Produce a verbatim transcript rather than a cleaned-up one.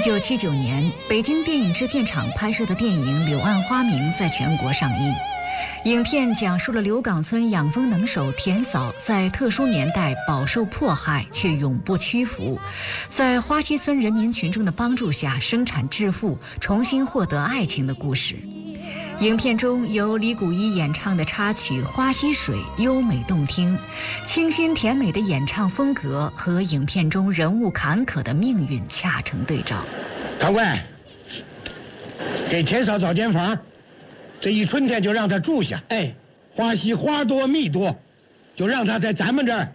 九七九年，北京电影制片厂拍摄的电影《柳暗花明》在全国上映。影片讲述了刘岗村养蜂能手田嫂在特殊年代饱受迫害，却永不屈服，在花溪村人民群众的帮助下生产致富，重新获得爱情的故事。影片中由李谷一演唱的插曲《花溪水》优美动听，清新甜美的演唱风格和影片中人物坎坷的命运恰成对照。 长官，给田嫂找间房，这一春天就让她住下。哎，花溪花多蜜多，就让她在咱们这儿